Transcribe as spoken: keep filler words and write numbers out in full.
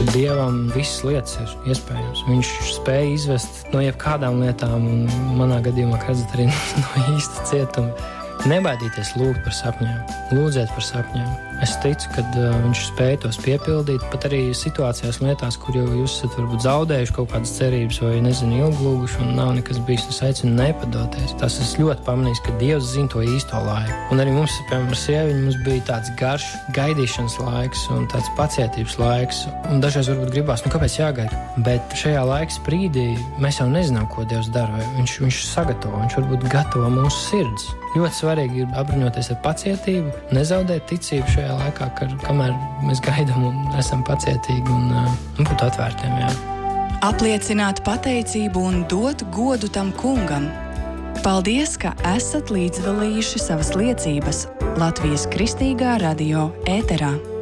Dievam visas lietas ir iespējams. Viņš spēja izvest no jebkādām lietām, un manā gadījumā, kā redzat, arī no īsta cietuma. Nebaidīties lūgt par sapņiem, lūdzēt par sapņiem. Es ticu, ka uh, viņš spēja tos piepildīt, pat arī situācijās un lietās, kur jau jūs esat varbūt zaudējuši kaut kādas cerības vai, nezinu, ilglūguši un nav nekas bijis. Es aicinu nepadoties. Tas es ļoti pamanīju, ka Dievs zina to īsto laiku. Un arī mums, piemēram, ar sieviņu, mums bija tāds garš gaidīšanas laiks un tāds pacietības laiks. Un dažreiz varbūt gribās, nu kāpēc jāgaida? Bet šajā laiks brīdī mēs jau nezinām, ko Dievs dara. Viņš, viņš sagatavo, viņš varbūt gatavo mūsu sirds. Ļoti svarīgi ir apbruņoties ar pacietību, nezaudēt ticību šajā laikā, kad, kamēr mēs gaidām un esam pacietīgi un, un būt atvērtiem. Jā. Apliecināt pateicību un dot godu tam kungam. Paldies, ka esat līdzdalījuši savas liecības Latvijas Kristīgā radio ēterā.